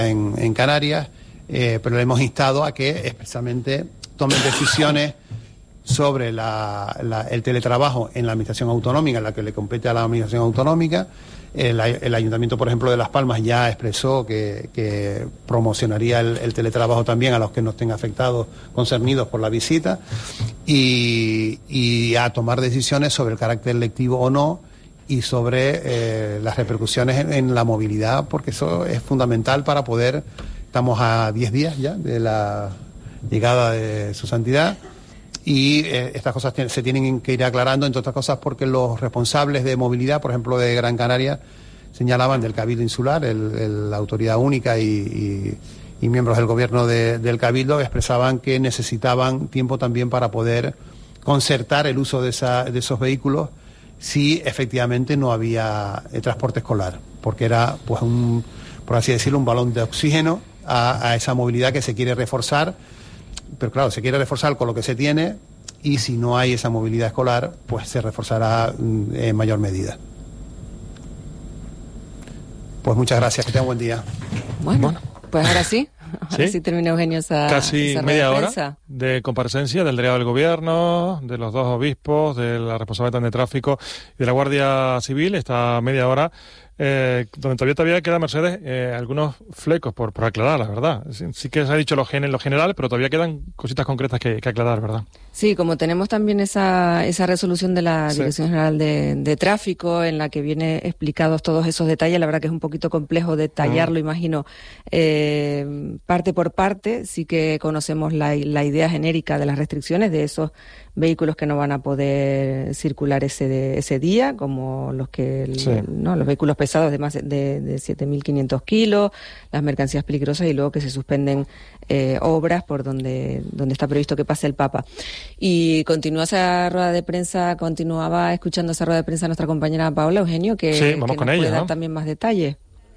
en Canarias, pero le hemos instado a que expresamente tomen decisiones sobre el teletrabajo en la administración autonómica, en la que le compete a la administración autonómica. El Ayuntamiento, por ejemplo, de Las Palmas ya expresó que promocionaría el teletrabajo también a los que no estén afectados, concernidos por la visita, y a tomar decisiones sobre el carácter lectivo o no, y sobre las repercusiones en la movilidad, porque eso es fundamental para poder... Estamos a 10 días ya de la llegada de Su Santidad, y estas cosas se tienen que ir aclarando, entre otras cosas porque los responsables de movilidad, por ejemplo de Gran Canaria, señalaban del Cabildo Insular, la autoridad única y miembros del gobierno del Cabildo expresaban que necesitaban tiempo también para poder concertar el uso de esos vehículos si efectivamente no había transporte escolar, porque era, pues, por así decirlo, un balón de oxígeno a esa movilidad que se quiere reforzar. Pero claro, se quiere reforzar con lo que se tiene, y si no hay esa movilidad escolar, pues se reforzará en mayor medida. Pues muchas gracias, que tengan buen día. Bueno, pues ahora sí. Ahora sí termina, Eugenio, casi esa media hora hora de comparecencia del delegado del Gobierno, de los dos obispos, de la responsable de tráfico y de la Guardia Civil. Esta media hora donde todavía queda, Mercedes, algunos flecos por aclarar, la verdad. Sí que se ha dicho lo general, pero todavía quedan cositas concretas que aclarar, ¿verdad? Sí, como tenemos también esa resolución de la Dirección General de Tráfico, en la que viene explicados todos esos detalles, la verdad que es un poquito complejo detallarlo, imagino, parte por parte. Sí que conocemos la idea genérica de las restricciones de esos vehículos que no van a poder circular ese día, como los los vehículos pesados de más de 7.500 kilos, las mercancías peligrosas, y luego que se suspenden obras por donde está previsto que pase el Papa. Y continuaba escuchando esa rueda de prensa nuestra compañera Paola, Eugenio, que nos puede dar también más detalles.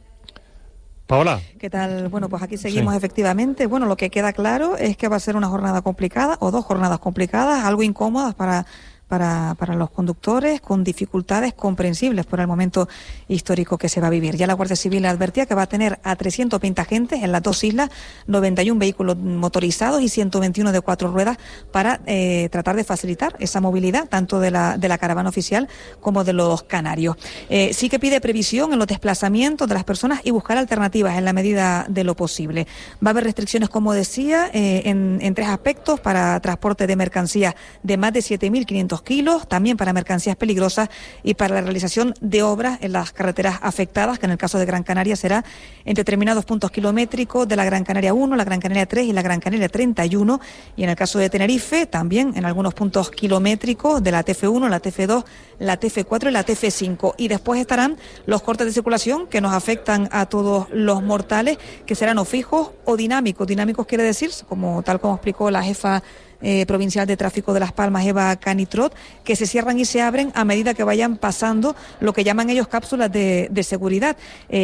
Paola. ¿Qué tal? Bueno, pues aquí seguimos efectivamente. Bueno, lo que queda claro es que va a ser una jornada complicada, o 2 jornadas complicadas, algo incómodas para los conductores, con dificultades comprensibles por el momento histórico que se va a vivir. Ya la Guardia Civil advertía que va a tener a 320 agentes en las 2 islas, 91 vehículos motorizados y 121 de 4 ruedas para tratar de facilitar esa movilidad, tanto de la caravana oficial como de los canarios. Sí que pide previsión en los desplazamientos de las personas y buscar alternativas en la medida de lo posible. Va a haber restricciones, como decía, en 3 aspectos: para transporte de mercancías de más de 7.500 kilos, también para mercancías peligrosas, y para la realización de obras en las carreteras afectadas, que en el caso de Gran Canaria será en determinados puntos kilométricos de la Gran Canaria 1, la Gran Canaria 3 y la Gran Canaria 31, y en el caso de Tenerife también en algunos puntos kilométricos de la TF1, la TF2, la TF4 y la TF5. Y después estarán los cortes de circulación que nos afectan a todos los mortales, que serán o fijos o dinámicos. Dinámicos quiere decir, tal como explicó la jefa provincial de tráfico de Las Palmas, Eva Canitrot, que se cierran y se abren a medida que vayan pasando lo que llaman ellos cápsulas de seguridad.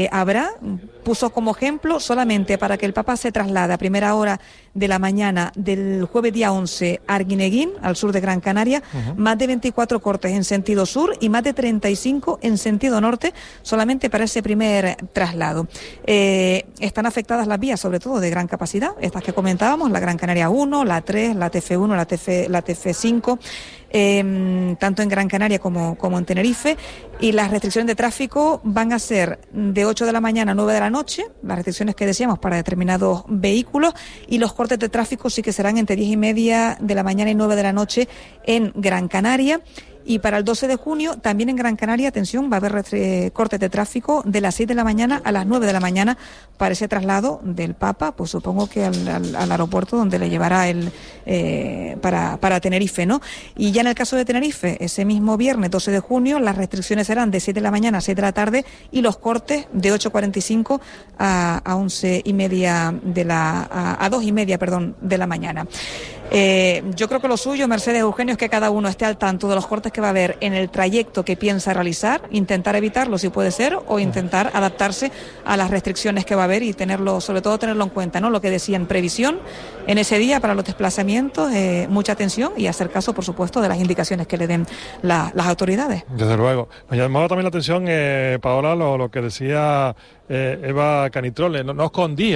Puso como ejemplo, solamente para que el Papa se traslade a primera hora de la mañana del jueves día 11 a Arguineguín, al sur de Gran Canaria, más de 24 cortes en sentido sur y más de 35 en sentido norte, solamente para ese primer traslado. Están afectadas las vías, sobre todo de gran capacidad, estas que comentábamos, la Gran Canaria 1, la 3, la TF1, la TF5, tanto en Gran Canaria como en Tenerife. Y las restricciones de tráfico van a ser de 8 de la mañana a 9 de la noche, las restricciones que decíamos para determinados vehículos, y los cortes de tráfico sí que serán entre 10:30 de la mañana y 9 de la noche en Gran Canaria. Y para el 12 de junio, también en Gran Canaria, atención, va a haber cortes de tráfico de las 6 de la mañana a las 9 de la mañana para ese traslado del Papa, pues supongo que al aeropuerto donde le llevará para Tenerife, ¿no? Y ya en el caso de Tenerife, ese mismo viernes 12 de junio, las restricciones serán de 7 de la mañana a 6 de la tarde y los cortes de 8:45 a 11:30 a 2:30, de la mañana. Yo creo que lo suyo, Mercedes, Eugenio, es que cada uno esté al tanto de los cortes que va a haber en el trayecto que piensa realizar, intentar evitarlo si puede ser, o intentar adaptarse a las restricciones que va a haber y sobre todo tenerlo en cuenta, ¿no? Lo que decían, previsión en ese día para los desplazamientos, mucha atención y hacer caso, por supuesto, de las indicaciones que le den las autoridades. Desde luego. Me llamaba también la atención, Paola, lo que decía Eva Canitrot, no escondía